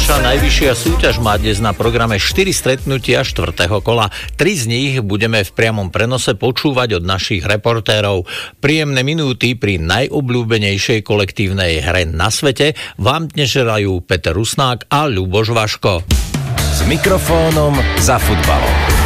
Naša najvyššia súťaž má dnes na programe 4 stretnutia 4. kola. 3 z nich budeme v priamom prenose počúvať od našich reportérov. Príjemné minúty pri najobľúbenejšej kolektívnej hre na svete vám dnes želajú Peter Rusnák a Ľuboš Vaško. S mikrofónom za futbalom.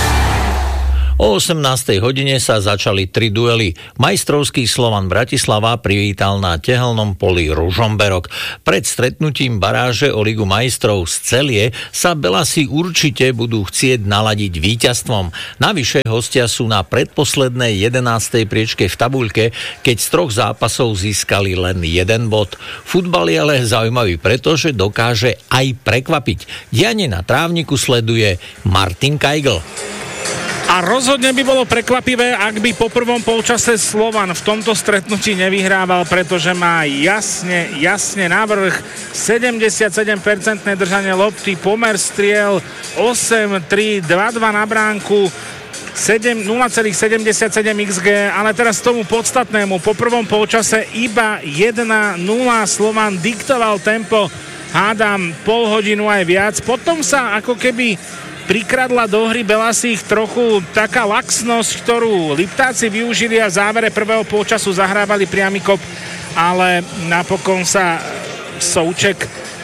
O 18. hodine sa začali 3 duely. Majstrovský Slovan Bratislava privítal na tehelnom poli Ružomberok. Pred stretnutím baráže o Ligu majstrov z Celie sa Belasi určite budú chcieť naladiť víťazstvom. Navyše hostia sú na predposlednej 11. priečke v tabuľke, keď z 3 zápasov získali len 1 bod. Futbal je ale zaujímavý, pretože dokáže aj prekvapiť. Dianie na trávniku sleduje Martin Kajgl. A rozhodne by bolo prekvapivé, ak by po prvom polčase Slovan v tomto stretnutí nevyhrával, pretože má jasne navrh 77% držanie lopty, pomer striel 8-3, 2-2 na bránku, 0,77 XG, ale teraz tomu podstatnému. Po prvom polčase iba 1-0, Slovan diktoval tempo, hádam pol hodinu aj viac. Potom sa ako keby prikradla do hry Belasích trochu taká laxnosť, ktorú Liptáci využili a v závere prvého polčasu zahrávali priamy kop, ale napokon sa Souček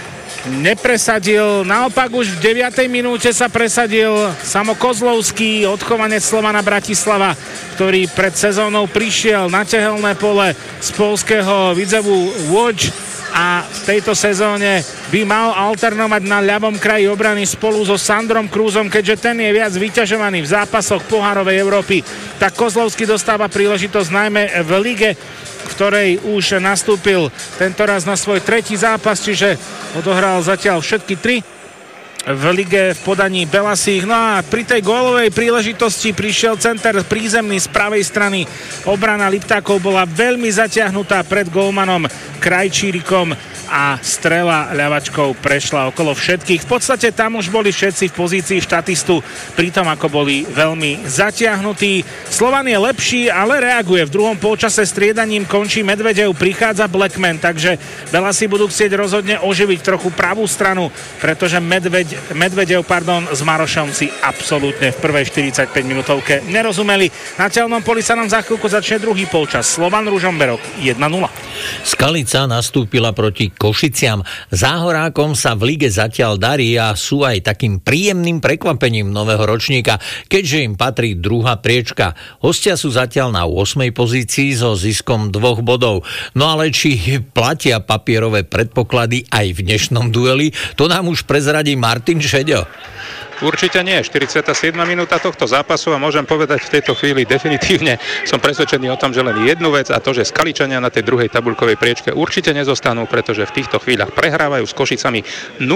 nepresadil. Naopak už v 9. minúte sa presadil Samo Kozlovský, odchovanec Slovana Bratislava, ktorý pred sezónou prišiel na tehelné pole z poľského Widzewu Łódź a v tejto sezóne by mal alternovať na ľavom kraji obrany spolu so Sandrom Krúzom, keďže ten je viac vyťažovaný v zápasoch pohárovej Európy, tak Kozlovský dostáva príležitosť najmä v lige, v ktorej už nastúpil tentoraz na svoj 3. zápas, čiže odohral zatiaľ všetky 3 v lige v podaní Belasích. No a pri tej gólovej príležitosti prišiel center prízemný z pravej strany. Obrana Liptákov bola veľmi zatiahnutá pred gólmanom Krajčírikom a strela ľavačkou prešla okolo všetkých. V podstate tam už boli všetci v pozícii štatistu, pritom ako boli veľmi zatiahnutí. Slovan je lepší, ale reaguje. V druhom polčase striedaním končí Medvedev, prichádza Blackman, takže Belasi budú chcieť rozhodne oživiť trochu pravú stranu, pretože Medvedev s Marošom si absolútne v prvej 45 minútovke nerozumeli. Na teľnom poli sa nám za chvíľku začne druhý polčas. Slovan Ružomberok 1-0. Skalica nastúpila proti Košiciam. Záhorákom sa v lige zatiaľ darí a sú aj takým príjemným prekvapením nového ročníka, keďže im patrí druhá priečka. Hostia sú zatiaľ na 8. pozícii so ziskom 2 bodov. No ale či platia papierové predpoklady aj v dnešnom dueli, to nám už prezradí Martin Šeďo. Určite nie. 47. minúta tohto zápasu a môžem povedať v tejto chvíli definitívne som presvedčený o tom, že len jednu vec, a to, že Skaličania na tej druhej tabuľkovej priečke určite nezostanú, pretože v týchto chvíľach prehrávajú s Košicami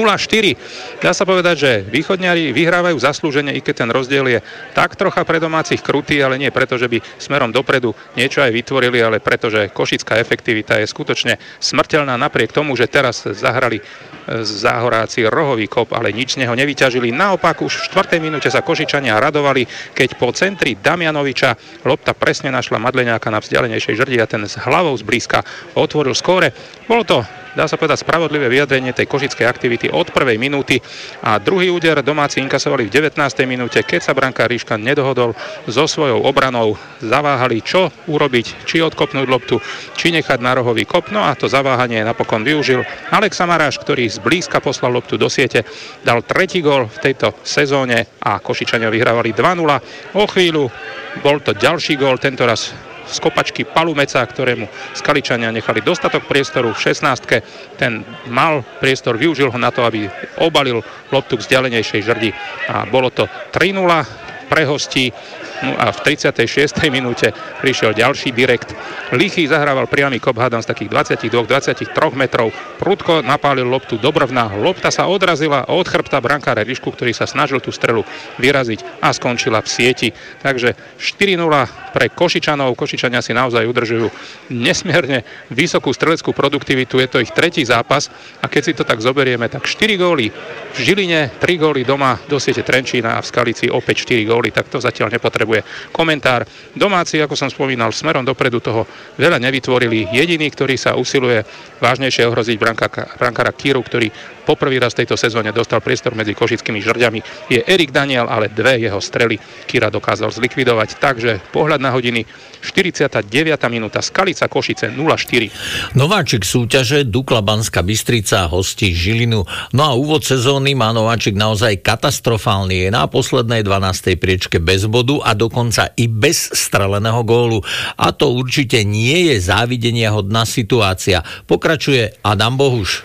0-4. Dá sa povedať, že východňari vyhrávajú zaslúžene, i keď ten rozdiel je tak trocha pre domácich krutý, ale nie preto, že by smerom dopredu niečo aj vytvorili, ale preto, že košická efektivita je skutočne smrteľná napriek tomu, že teraz zahrali Záhoráci rohový kop, ale nič z neho nevyťažili. Naopak už v 4. minúte sa Košičania radovali, keď po centri Damianoviča lopta presne našla Madleňáka na vzdialenejšej žrdi a ten s hlavou zblízka otvoril skóre. Bolo to, dá sa povedať, spravodlivé vyjadrenie tej košickej aktivity od prvej minúty a druhý úder domáci inkasovali v 19. minúte, keď sa brankár Ríška nedohodol so svojou obranou. Zaváhali, čo urobiť, či odkopnúť loptu, či nechať na rohový kop. No a to zaváhanie napokon využil Alex Maráš, ktorý zblízka poslal loptu do siete, dal 3. gól v tejto sezóne a Košičania vyhrávali 2-0. O chvíľu bol to ďalší gól, tentoraz z kopačky Palumeca, ktorému Skaličania nechali dostatok priestoru v 16. Ten mal priestor, využil ho na to, aby obalil loptu k vzdialenejšej žrdi a bolo to 3-0 pre hostí. No a v 36. minúte prišiel ďalší direkt. Lichý zahrával priamy kop, hádam z takých 22-23 metrov. Prudko napálil loptu do brvna. Lopta sa odrazila od chrbta brankára Rišku, ktorý sa snažil tú strelu vyraziť a skončila v sieti. Takže 4-0 pre Košičanov. Košičania si naozaj udržujú nesmierne vysokú streleckú produktivitu. Je to ich 3. zápas a keď si to tak zoberieme, tak 4 góly v Žiline, 3 góly doma do siete Trenčína a v Skalici opäť 4 góly. Tak to zatiaľ nepotrebuje nepotrebuje komentár. Domáci, ako som spomínal, smerom dopredu toho veľa nevytvorili. Jediný, ktorý sa usiluje vážnejšie ohroziť brankára Kiru, ktorý poprvý raz v tejto sezóne dostal priestor medzi košickými žrďami, je Erik Daniel, ale dve jeho strely Kira dokázal zlikvidovať. Takže pohľad na hodiny, 49. minúta, Skalica Košice 0-4. Nováčik súťaže Dukla Banská Bystrica hostí Žilinu. No a úvod sezóny má Nováčik naozaj katastrofálny. Je na poslednej 12. priečke bez bodu a dokonca i bez streleného gólu. A to určite nie je závideniahodná situácia. Pokračuje Adam Bohuš.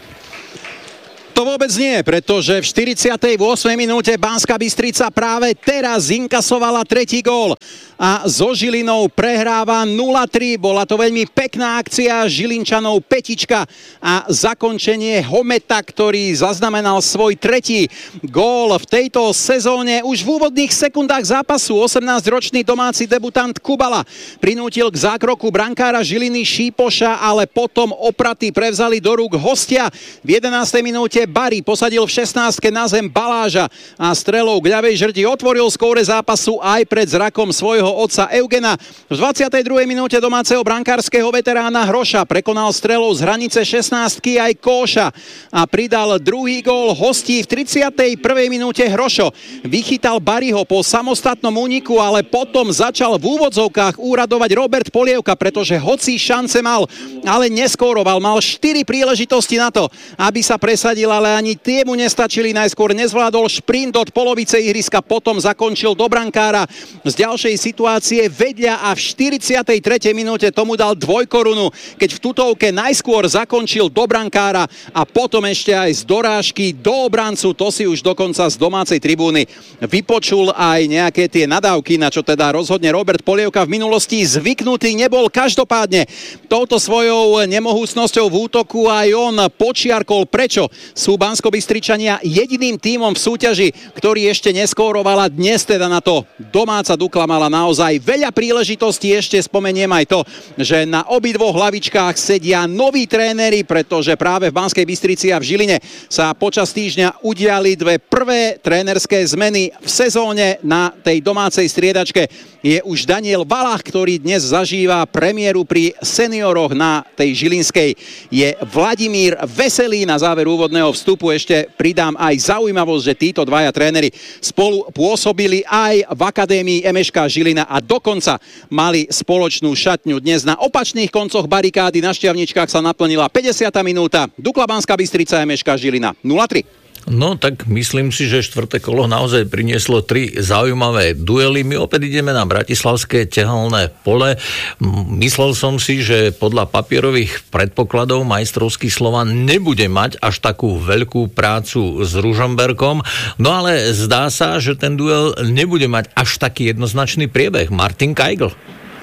To vôbec nie, pretože v 48. minúte Banská Bystrica práve teraz inkasovala tretí gól a so Žilinou prehráva 0-3. Bola to veľmi pekná akcia Žilinčanov, petička a zakončenie Hometa, ktorý zaznamenal svoj tretí gól v tejto sezóne. Už v úvodných sekundách zápasu 18-ročný domáci debutant Kubala prinútil k zákroku brankára Žiliny Šípoša, ale potom opraty prevzali do rúk hostia. V 11. minúte Bari posadil v 16-ke na zem Baláža a strelou k ľavej žrti otvoril skóre zápasu aj pred zrakom svojho otca Eugena. V 22. minúte domáceho brankárskeho veterána Hroša prekonal strelou z hranice 16-ky aj Kóša a pridal druhý gól hostí. V 31. minúte Hrošo vychytal Bariho po samostatnom úniku, ale potom začal v úvodzovkách úradovať Robert Polievka, pretože hoci šance mal, ale neskóroval. Mal 4 príležitosti na to, aby sa presadil, ale ani tie mu nestačili. Najskôr nezvládol šprint od polovice ihriska, potom zakončil do brankára z ďalšej situácie vedľa a v 43. minúte tomu dal dvojkorunu, keď v tutovke najskôr zakončil do brankára a potom ešte aj z dorážky do obrancu. To si už dokonca z domácej tribúny vypočul aj nejaké tie nadávky, na čo teda rozhodne Robert Polievka v minulosti zvyknutý nebol. Každopádne touto svojou nemohúcnosťou v útoku aj on počiarkol, prečo sú Banskobystričania jediným tímom v súťaži, ktorý ešte neskóroval a dnes teda na to domáca Dukla mala naozaj veľa príležitostí. Ešte spomeniem aj to, že na obidvoch hlavičkách sedia noví tréneri, pretože práve v Banskej Bystrici a v Žiline sa počas týždňa udiali dve prvé trénerské zmeny v sezóne. Na tej domácej striedačke je už Daniel Valach, ktorý dnes zažíva premiéru pri senioroch. Na tej žilinskej je Vladimír Veselý. Na záver úvodného vstupu ešte pridám aj zaujímavosť, že títo dvaja tréneri spolu pôsobili aj v Akadémii MŠK Žilina a dokonca mali spoločnú šatňu. Dnes na opačných koncoch barikády na Šťavničkách sa naplnila 50. minúta. Dukla Banská Bystrica, MŠK Žilina 0-3. No tak myslím si, že štvrté kolo naozaj prinieslo 3 zaujímavé duely. My opäť ideme na bratislavské tehelné pole. Myslel som si, že podľa papierových predpokladov majstrovský Slovan nebude mať až takú veľkú prácu s Ružomberkom, no ale zdá sa, že ten duel nebude mať až taký jednoznačný priebeh. Martin Kajgl.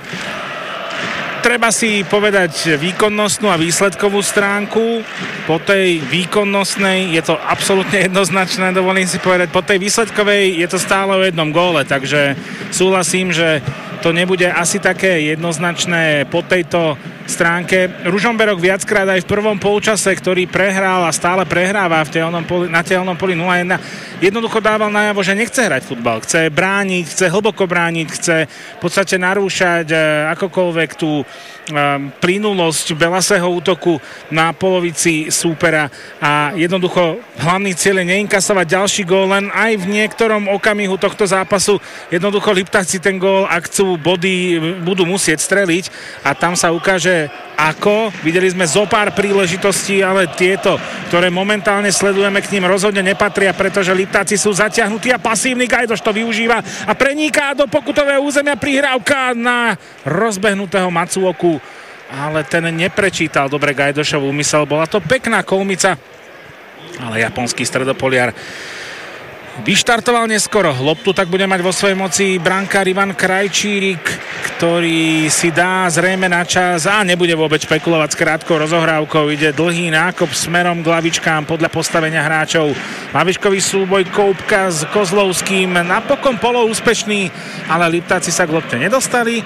Treba si povedať výkonnostnú a výsledkovú stránku. Po tej výkonnostnej je to absolútne jednoznačné, dovolím si povedať. Po tej výsledkovej je to stále o jednom góle, takže súhlasím, že to nebude asi také jednoznačné po tejto stránke. Ružomberok viackrát aj v prvom polčase, ktorý prehral a stále prehráva na tehelnom poli 0-1, jednoducho dával najavo, že nechce hrať futbal. Chce brániť, chce hlboko brániť, chce v podstate narúšať akokoľvek tú plynulosť belasého útoku na polovici súpera a jednoducho hlavný cieľ je neinkasovať ďalší gól, len aj v niektorom okamihu tohto zápasu jednoducho Liptáci ten gól, ak chcú body, budú musieť streliť a tam sa ukáže ako. Videli sme zo pár príležitostí, ale tieto, ktoré momentálne sledujeme, k ním rozhodne nepatria, pretože Liptáci sú zatiahnutí a pasívny Gajdoš to využíva a preniká do pokutového územia prihrávka na rozbehnutého Matsuoku, ale ten neprečítal dobre Gajdošov úmysel. Bola to pekná kolmica, ale japonský stredopoliar vyštartoval neskoro. Loptu tak bude mať vo svojej moci brankár Ivan Krajčírik, ktorý si dá zrejme na čas a nebude vôbec špekulovať s krátkou rozohrávkou. Ide dlhý nákop smerom k lavičkám podľa postavenia hráčov. Lavičkový súboj Koupka s Kozlovským napokon poloúspešný, ale Liptáci sa k lopte nedostali a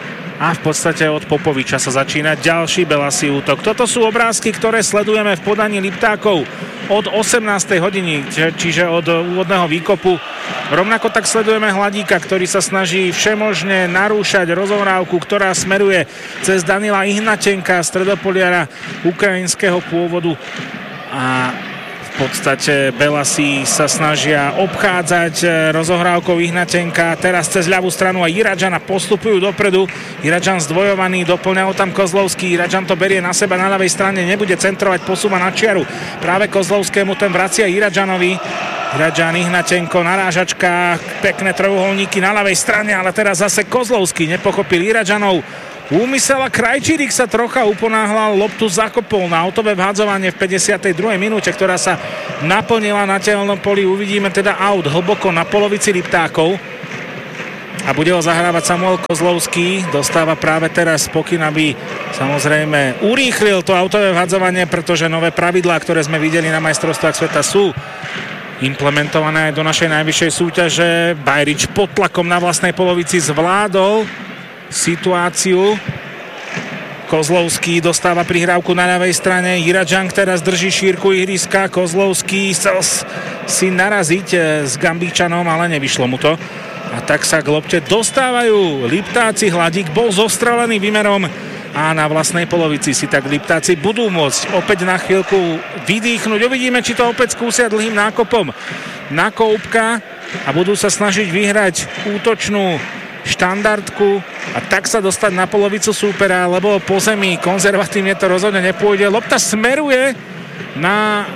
a v podstate od Popoviča sa začína ďalší Belasi útok. Toto sú obrázky, ktoré sledujeme v podaní Liptákov od 18. hodiny, čiže od úvodného výkopu. Rovnako tak sledujeme Hladíka, ktorý sa snaží všemožne narúšať rozohrávku, ktorá smeruje cez Danila Ihnatenka, stredopoliara ukrajinského pôvodu, a v podstate Belasi sa snažia obchádzať rozohrávkou Ihnatenka. Teraz cez ľavú stranu a Iradžana postupujú dopredu. Iradžan zdvojovaný, doplňal tam Kozlovský. Iradžan to berie na seba na ľavej strane, nebude centrovať, posúva na čiaru. Práve Kozlovskému, ten vracia Iradžanovi. Iradžan, Ihnatenko, narážačka, pekné trojuholníky na ľavej strane, ale teraz zase Kozlovský nepochopil Iradžanov úmysel a Krajčírik sa trocha uponáhľal, loptu zakopol na autové vhádzovanie v 52. minúte, ktorá sa naplnila na tehelnom poli. Uvidíme teda aut hlboko na polovici Liptákov a bude ho zahrávať Samuel Kozlovský. Dostáva práve teraz pokyn, aby samozrejme urýchlil to autové vhádzovanie, pretože nové pravidlá, ktoré sme videli na majstrovstvách sveta, sú implementované aj do našej najvyššej súťaže. Bajrič pod tlakom na vlastnej polovici zvládol situáciu. Kozlovský dostáva prihrávku na ľavej strane. Iradžan teraz drží šírku ihriska. Kozlovský chcel si naraziť s Gambíčanom, ale nevyšlo mu to. A tak sa k lopte dostávajú Liptáci. Hladík bol zostrelený výmerom a na vlastnej polovici si tak Liptáci budú môcť opäť na chvíľku vydýchnuť. Uvidíme, či to opäť skúsia dlhým nákopom na Koupka a budú sa snažiť vyhrať útočnú štandardku a tak sa dostať na polovicu súpera, lebo po zemi konzervatívne to rozhodne nepôjde. Lopta smeruje na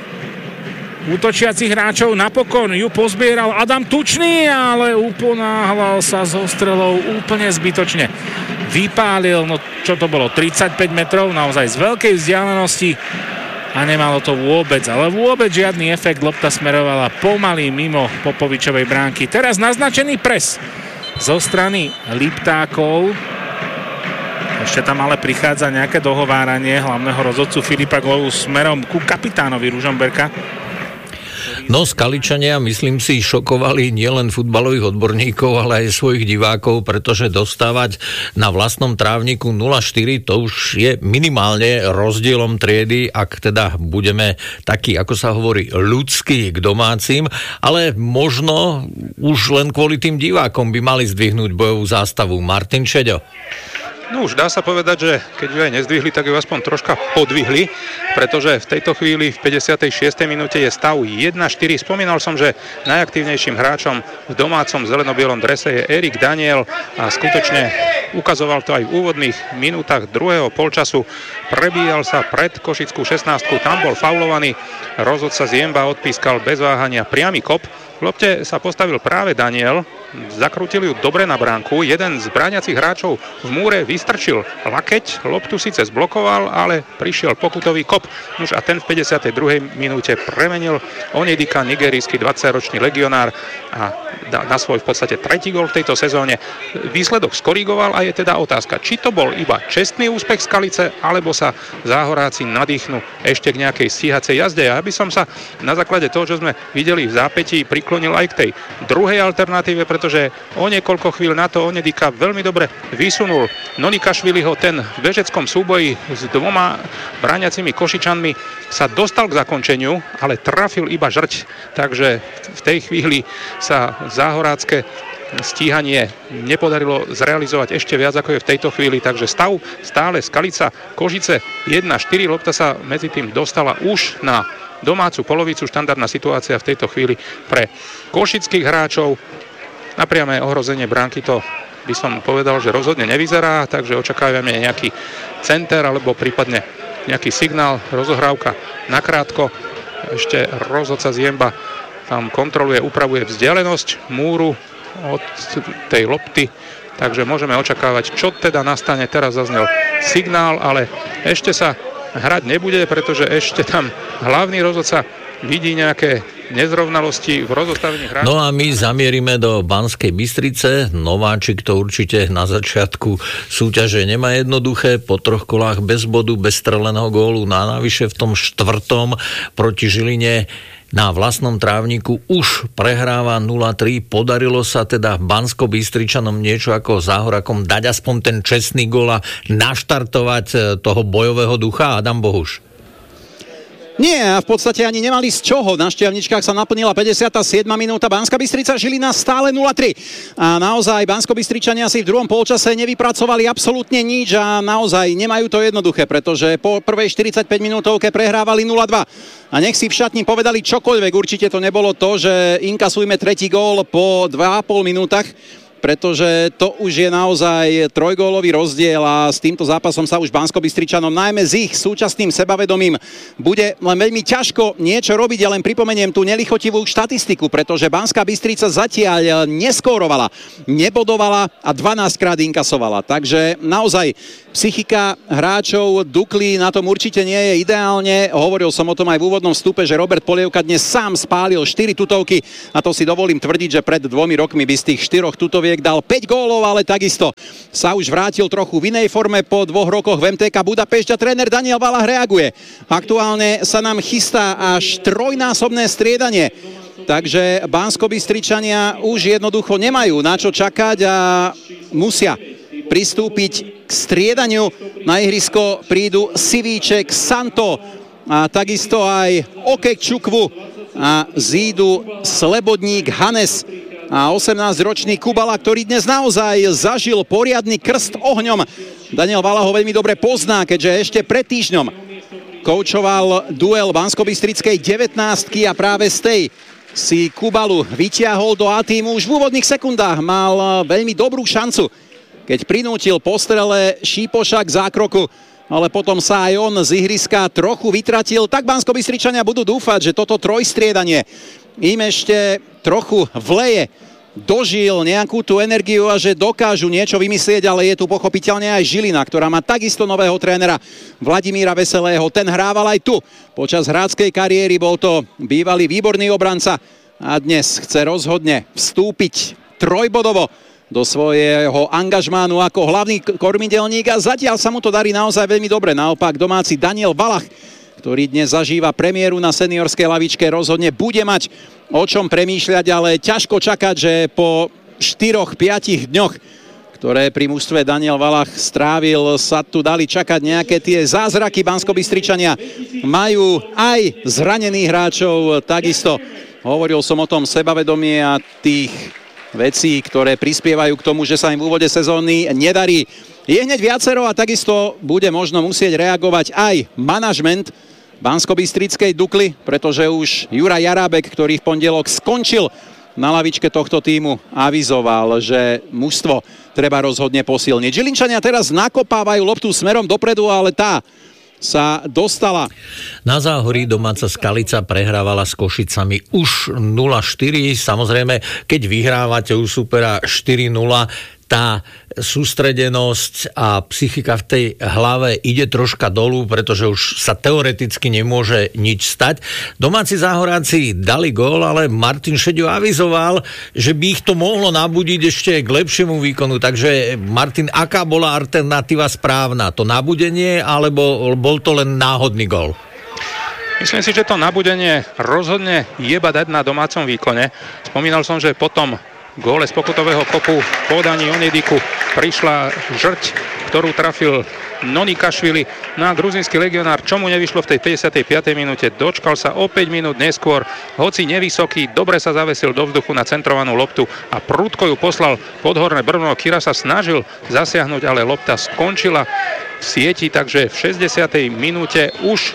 útočiacich hráčov, napokon ju pozbieral Adam Tučný, ale uponáhľal sa so strelou úplne zbytočne. Vypálil, no čo to bolo, 35 metrov, naozaj z veľkej vzdialenosti a nemalo to vôbec, ale vôbec žiadny efekt. Lopta smerovala pomaly mimo Popovičovej bránky. Teraz naznačený pres zo strany Liptákov. Ešte tam ale prichádza nejaké dohováranie hlavného rozhodcu Filipa Glovu smerom ku kapitánovi Ružomberka. No, Skaličania, myslím si, šokovali nielen futbalových odborníkov, ale aj svojich divákov, pretože dostávať na vlastnom trávniku 0-4, to už je minimálne rozdielom triedy, ak teda budeme takí, ako sa hovorí, ľudskí k domácim, ale možno už len kvôli tým divákom by mali zdvihnúť bojovú zástavu. Martin Šeďo. No už dá sa povedať, že keď ju aj nezdvihli, tak ju aspoň troška podvihli, pretože v tejto chvíli v 56. minúte je stav 1-4. Spomínal som, že najaktívnejším hráčom v domácom zeleno-bielom drese je Erik Daniel a skutočne ukazoval to aj v úvodných minútach druhého polčasu. Prebíjal sa pred košickú 16, tam bol faulovaný, rozhodca Ziemba odpískal bez váhania priamy kop. V lopte sa postavil práve Daniel, zakrútil ju dobre na bránku, jeden z bráňacích hráčov v múre vystrčil lakeť, loptu síce zblokoval, ale prišiel pokutový kop. Už a ten v 52. minúte premenil Onidika, nigerijský 20-ročný legionár, a na svoj v podstate tretí gól v tejto sezóne. Výsledok skorigoval a je teda otázka, či to bol iba čestný úspech Skalice, alebo sa Záhoráci nadýchnú ešte k nejakej stíhacej jazde. Ja by som sa na základe toho, čo sme videli v zápätí, priklonil aj k tej druhej alternatíve, pretože o niekoľko chvíľ na to Onedika veľmi dobre vysunul Nonikašviliho. Ten v bežeckom súboji s dvoma bráňacimi Košičanmi sa dostal k zakončeniu, ale trafil iba žrť, takže v tej chvíli sa záhorácké stíhanie nepodarilo zrealizovať ešte viac, ako je v tejto chvíli, takže stav stále Skalica Košice 1-4, lopta sa medzi tým dostala už na domácu polovicu. Štandardná situácia v tejto chvíli pre košických hráčov. Na priame ohrozenie bránky to by som povedal, že rozhodne nevyzerá, takže očakávame nejaký center alebo prípadne nejaký signál, rozohrávka nakrátko. Ešte rozhodca Ziemba tam kontroluje, upravuje vzdialenosť múru od tej lopty, takže môžeme očakávať, čo teda nastane. Teraz zaznel signál, ale ešte sa hrať nebude, pretože ešte tam hlavný rozhodca vidí nejaké nezrovnalosti v rozostavení hráčov. No a my zamierime do Banskej Bystrice. Nováčik to určite na začiatku súťaže nemá jednoduché. Po 3 kolách bez bodu, bez streleného gólu, navyše v tom 4. proti Žiline na vlastnom trávniku už prehráva 0-3. Podarilo sa teda Banskobystričanom niečo ako Záhorakom dať aspoň ten čestný gól a naštartovať toho bojového ducha, Adam Bohuš? Nie, a v podstate ani nemali z čoho. Na Štiavničkách sa naplnila 57. minúta. Banská Bystrica, Žilina stále 0-3. A naozaj Banskobystričania si v druhom polčase nevypracovali absolútne nič a naozaj nemajú to jednoduché, pretože po prvej 45 minútovke prehrávali 0-2. A nech si v šatni povedali čokoľvek, určite to nebolo to, že inkasujme tretí gól po 2,5 minútach, pretože to už je naozaj trojgólový rozdiel a s týmto zápasom sa už Banskobystričanom, najmä s ich súčasným sebavedomím, bude len veľmi ťažko niečo robiť. Ja len pripomeniem tú nelichotivú štatistiku, pretože Banská Bystrica zatiaľ neskórovala, nebodovala a 12 krát inkasovala. Takže naozaj psychika hráčov Dukly na tom určite nie je ideálne. Hovoril som o tom aj v úvodnom vstupe, že Robert Polievka dnes sám spálil 4 tutovky a to si dovolím tvrdiť, že pred 2 rokmi by z tých 4 tutoviek dal 5 gólov, ale takisto sa už vrátil trochu v inej forme po 2 rokoch v MTK Budapešť a tréner Daniel Valah reaguje. Aktuálne sa nám chystá až trojnásobné striedanie. Takže Banskobystričania už jednoducho nemajú na čo čakať a musia pristúpiť k striedaniu. Na ihrisko prídu Sivíček, Santo a takisto aj Okek Čukvu a zídu Slebodník, Hanes a 18-ročný Kubala, ktorý dnes naozaj zažil poriadny krst ohňom. Daniel Valah ho veľmi dobre pozná, keďže ešte pred týždňom koučoval duel Banskobystrickej 19-ky a práve z tej si Kubalu vytiahol do A-tímu. Už v úvodných sekundách mal veľmi dobrú šancu, keď prinútil po strele Šípoša k zákroku, ale potom sa aj on z ihriska trochu vytratil. Tak Banskobystričania budú dúfať, že toto trojstriedanie im ešte trochu vleje, dožil nejakú tú energiu a že dokážu niečo vymyslieť, ale je tu pochopiteľne aj Žilina, ktorá má takisto nového trénera Vladimíra Veselého. Ten hrával aj tu. Počas hráckej kariéry bol to bývalý výborný obranca a dnes chce rozhodne vstúpiť trojbodovo do svojho angažmánu ako hlavný kormidelník a zatiaľ sa mu to darí naozaj veľmi dobre. Naopak domáci Daniel Valah, ktorý dnes zažíva premiéru na seniorskej lavičke, rozhodne bude mať o čom premýšľať, ale ťažko čakať, že po 4-5 dňoch, ktoré pri mužstve Daniel Valah strávil, sa tu dali čakať nejaké tie zázraky. Banskobystričania majú aj zranených hráčov, takisto hovoril som o tom sebavedomie a tých vecí, ktoré prispievajú k tomu, že sa im v úvode sezóny nedarí. Je hneď viacero a takisto bude možno musieť reagovať aj manažment Banskobystrickej Dukly, pretože už Juraj Jarábek, ktorý v pondelok skončil na lavičke tohto tímu, avizoval, že mužstvo treba rozhodne posilniť. Žilinčania teraz nakopávajú loptu smerom dopredu, ale tá sa dostala. Na Záhorí domáca Skalica prehrávala s Košicami už 0-4. Samozrejme, keď vyhrávate u supera 4-0, tá sústredenosť a psychika v tej hlave ide troška dolu, pretože už sa teoreticky nemôže nič stať. Domáci Záhoráci dali gól, ale Martin Šeďo avizoval, že by ich to mohlo nabudiť ešte k lepšiemu výkonu. Takže Martin, aká bola alternatíva správna? To nabudenie, alebo bol to len náhodný gól? Myslím si, že to nabudenie rozhodne jeba dať na domácom výkone. Spomínal som, že potom góle z pokutového kopu v podaní Onediku prišla žrť, ktorú trafil Nonikašvili. No a gruzínsky legionár, čo mu nevyšlo v tej 55. minúte, dočkal sa o 5 minút neskôr, hoci nevysoký, dobre sa zavesil do vzduchu na centrovanú loptu a prudko ju poslal pod horné brvno. Kira sa snažil zasiahnuť, ale lopta skončila v sieti, takže v 60. minúte už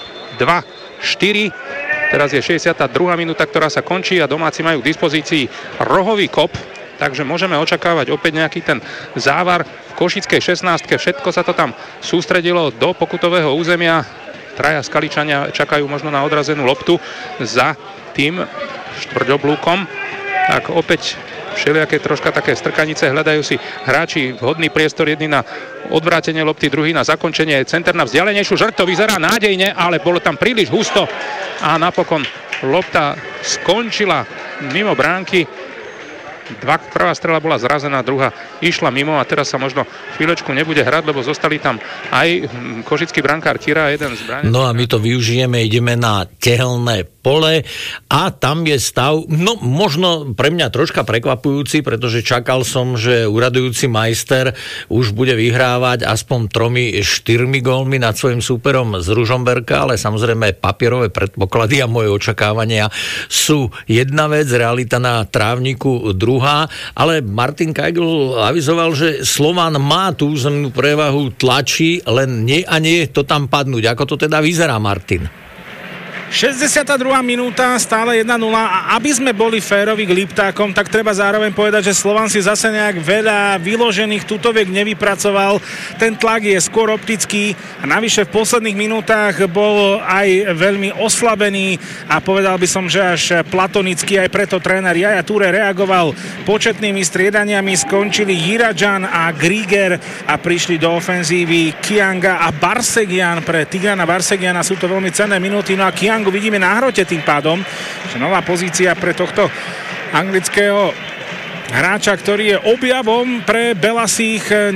2-4. Teraz je 62. minúta, ktorá sa končí a domáci majú k dispozícii rohový kop, takže môžeme očakávať opäť nejaký ten závar v košickej 16. Všetko sa to tam sústredilo do pokutového územia. Traja Skaličania čakajú možno na odrazenú loptu za tým štvrťoblúkom. Tak opäť všelijaké troška také strkanice, hľadajú si hráči vhodný priestor, jedný na odvrátenie lopty, druhý na zakončenie, center na vzdialenejšiu žrť, to vyzerá nádejne, ale bolo tam príliš husto a napokon lopta skončila mimo bránky. Prvá strela bola zrazená, druhá išla mimo a teraz sa možno chvíľočku nebude hrať, lebo zostali tam aj košický brankár Tira, jeden z bráneckých. No a my to využijeme, ideme na tehelné pole a tam je stav, no možno pre mňa troška prekvapujúci, pretože čakal som, že uradujúci majster už bude vyhrávať aspoň 3-4 gólmi nad svojim súperom z Ružomberka, ale samozrejme papierové predpoklady a moje očakávania sú jedna vec, realita na trávniku druhá, ale Martin Kajgl avizoval, že Slovan má tú územnú prevahu, tlačí, len nie a nie to tam padnúť. Ako to teda vyzerá, Martin? 62. minúta, stále 1-0 a aby sme boli férovi k Liptákom, tak treba zároveň povedať, že Slovan si zase nejak veľa vyložených tutoviek nevypracoval. Ten tlak je skôr optický a navyše v posledných minútach bol aj veľmi oslabený a povedal by som, že až platonicky, aj preto tréner Jaja Ture reagoval početnými striedaniami, skončili Jiradžan a Grieger a prišli do ofenzívy Kianga a Barsegian. Pre Tigrana Barsegiana sú to veľmi cenné minúty, no a Kiangu vidíme na hrote tým pádom, že nová pozícia pre tohto anglického hráča, ktorý je objavom pre Belasích.